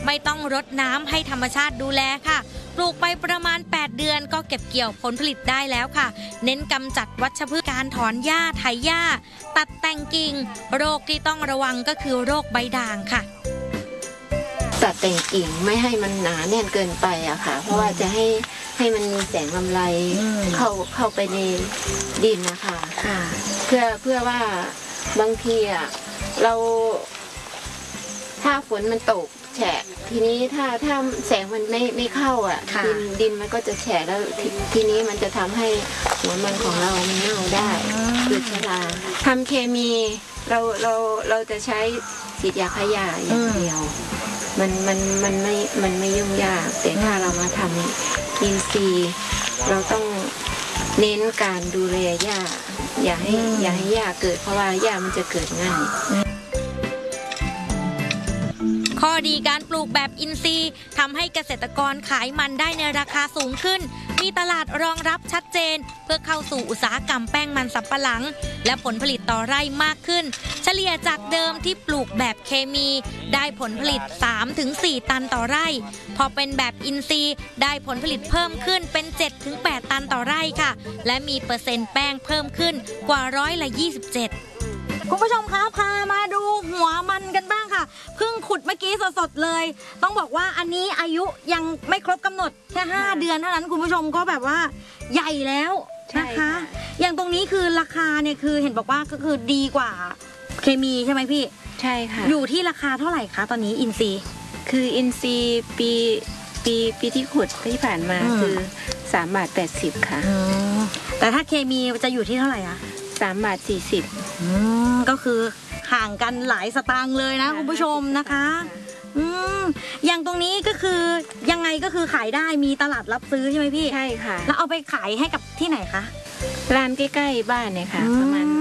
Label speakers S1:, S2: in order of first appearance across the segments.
S1: ไม่ต้องรดน้ำให้ธรรมชาติดูแลค่ะปลูกไปประมาณ8เดือนก็เก็บเกี่ยวผลผลิตได้แล้วค่ะเน้นกำจัดวัชพืชการถอนหญ้าไถหญ้าตัดแต่งกิ่งโรคที่ต้องระวังก็คือโรคใบด่างค่ะ
S2: ตัดแต่งกิ่งไม่ให้มันหนาแน่นเกินไปอะค่ะเพราะว่าจะให้มันมีแสงลำไรเข้าไปในดินนะคะเพื่อว่าบางทีอะเราถ้าฝนมันตกแฉะทีนี้ถ้าแสงมันไม่เข้าอ่ะดินมันก็จะแฉะแล้วทีนี้มันจะทำให้หัวมันของเรามันเน่าได้เกิดชราทำเคมีเราจะใช้ฉีดยาฆ่าหญ้าอย่างเดียวมันไม่ยุ่งยากแต่ถ้าเรามาทำอินทรีย์เราต้องเน้นการดูแลหญ้าอย่าให้หญ้าเกิดเพราะว่าหญ้ามันจะเกิดง่าย
S1: ข้อดีการปลูกแบบอินทรีย์ทำให้เกษตรกรขายมันได้ในราคาสูงขึ้นมีตลาดรองรับชัดเจนเพื่อเข้าสู่อุตสาหกรรมแป้งมันสำปะหลังและผลผลิตต่อไร่มากขึ้นเฉลี่ยจากเดิมที่ปลูกแบบเคมีได้ผลผลิต 3-4 ตันต่อไร่พอเป็นแบบอินทรีย์ได้ผลผลิตเพิ่มขึ้นเป็น 7-8 ตันต่อไร่ค่ะและมีเปอร์เซ็นต์แป้งเพิ่มขึ้นกว่า27%คุณผู้ชมคะพามาดูหัวมันกันบ้างค่ะเพิ่งขุดเมื่อกี้สดๆเลยต้องบอกว่าอันนี้อายุยังไม่ครบกำหนดแค่5 เดือนเท่านั้นคุณผู้ชมก็แบบว่าใหญ่แล้วนะคะอย่างตรงนี้คือราคาเนี่ยคือเห็นบอกว่าก็คือดีกว่าเคมีใช่ไหมพี่
S2: ใช่ค่ะ
S1: อยู่ที่ราคาเท่าไหร่คะตอนนี้อินซี
S2: คืออินซีปีที่ขุดที่ผ่านมาคือ3.80 บาทค่ะ
S1: แต่ถ้าเคมีจะอยู่ที่เท่าไหร่อะ
S2: 3.40 บาท
S1: ก็คือห่างกันหลายสตางค์เลยนะคุณผู้ชมนะคะอย่างตรงนี้ก็คือยังไงก็คือขายได้มีตลาดรับซื้อใช่ไหมพี่
S2: ใช่ค่ะ
S1: แล้วเอาไปขายให้กับที่ไหนคะ
S2: ร้านใกล้ๆบ้านเนี่ยค่ะประมาณ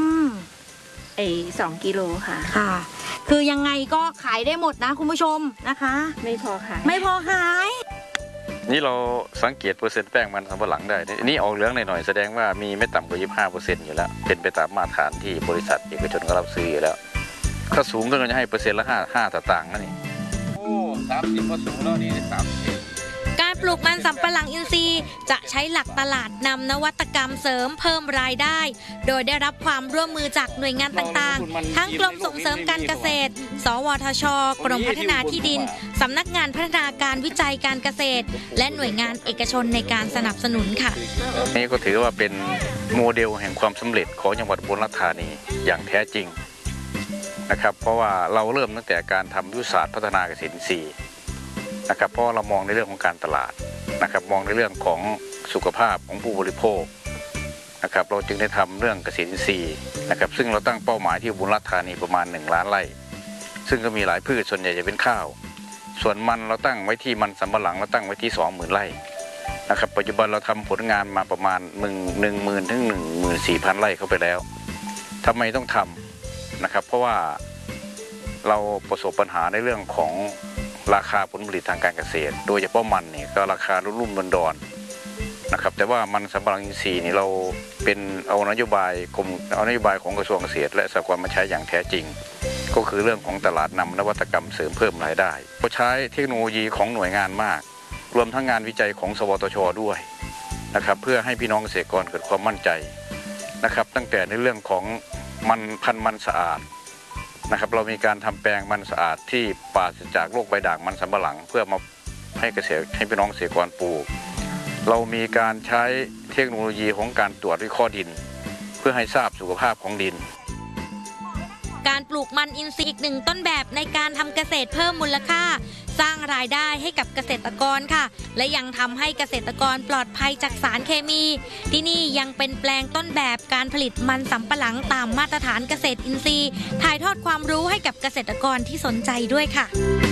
S2: 2 กิโลค่ะ
S1: ค่ะคือยังไงก็ขายได้หมดนะคุณผู้ชมนะคะ
S2: ไม่พอขาย
S3: นี่เราสังเกตเปอร์เซ็นต์แป้งมันสำปะหลังได้นี่ออกเหลืองหน่อยๆแสดงว่ามีไม่ต่ำกว่า 25% อยู่แล้วเป็นไปตามมาตรฐานที่บริษัทเอกชนก็รับซื้ออยู่แล้วถ้าสูงก็จะให้เปอร์เซ็นต์ละ5 สตางค์นั่นเอง
S4: โอ้30ก็สูงแล้วนี่
S1: การปลูกมันสำปะหลังอินทรีย์จะใช้หลักตลาดนำนวัตกรรมเสริมเพิ่มรายได้โดยได้รับความร่วมมือจากหน่วยงานต่างๆทั้งกรมส่งเสริมการเกษตรสวทช.กรมพัฒนาที่ดินสำนักงานพัฒนาการวิจัยการเกษตรและหน่วยงานเอกชนในการสนับสนุนค่ะ
S3: นี่ก็ถือว่าเป็นโมเดลแห่งความสำเร็จของจังหวัดอุบลราชธานีอย่างแท้จริงนะครับเพราะว่าเราเริ่มตั้งแต่การทำยุทธศาสตร์พัฒนาเกษตรอินทรีย์นะครับเพราะเรามองในเรื่องของการตลาดนะครับมองในเรื่องของสุขภาพของผู้บริโภคนะครับเราจึงได้ทำเรื่องเกษตรอินทรีย์นะครับซึ่งเราตั้งเป้าหมายที่อุบลราชธานีประมาณ1 ล้านไร่ซึ่งก็มีหลายพืชส่วนใหญ่จะเป็นข้าวส่วนมันเราตั้งไว้ที่มันสำปะหลังเราตั้งไว้ที่ 20,000 ไร่นะครับปัจจุบันเราทำผลงานมาประมาณ10,000 ถึง 14,000 ไร่เข้าไปแล้วทำไมต้องทำนะครับเพราะว่าเราประสบปัญหาในเรื่องของราคาผลผลิตทางการเกษตรโดยเฉพาะมันนี่ก็ราคารุ่มๆดอนๆนะครับแต่ว่ามันสำปะหลังอินทรีย์นี่เราเป็นเอานโยบายของกระทรวงเกษตรและสหกรณ์มาใช้อย่างแท้จริงก็คือเรื่องของตลาดนำนวัตกรรมเสริมเพิ่มรายได้เราใช้เทคโนโลยีของหน่วยงานมากรวมทั้งงานวิจัยของสวทช.ด้วยนะครับเพื่อให้พี่น้องเกษตรกรเกิดความมั่นใจนะครับตั้งแต่ในเรื่องของพันธุ์มันสะอาดนะครับเรามีการทำแปลงมันสะอาดที่ปราศจากโรคใบด่างมันสำปะหลังเพื่อมาให้พี่น้องเกษตรกรปลูกเรามีการใช้เทคโนโลยีของการตรวจวิเคราะห์ดินเพื่อให้ทราบสุขภาพของดิน
S1: การปลูกมันอินทรีย์อีก1 ต้นแบบในการทำเกษตรเพิ่มมูลค่าสร้างรายได้ให้กับเกษตรกรค่ะและยังทำให้เกษตรกรปลอดภัยจากสารเคมีที่นี่ยังเป็นแปลงต้นแบบการผลิตมันสำปะหลังตามมาตรฐานเกษตรอินทรีย์ถ่ายทอดความรู้ให้กับเกษตรกรที่สนใจด้วยค่ะ